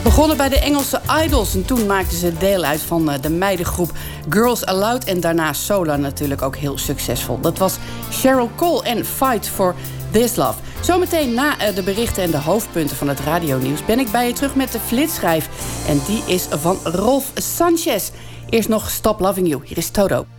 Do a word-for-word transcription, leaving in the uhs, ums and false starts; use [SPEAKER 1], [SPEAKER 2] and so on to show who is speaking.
[SPEAKER 1] Begonnen bij de Engelse Idols en toen maakten ze deel uit van de meidengroep Girls Aloud. En daarna solo natuurlijk ook heel succesvol. Dat was Cheryl Cole en Fight for This Love. Zometeen na de berichten en de hoofdpunten van het radionieuws ben ik bij je terug met de flitsschijf. En die is van Rolf Sanchez. Eerst nog Stop Loving You. Hier is Toto.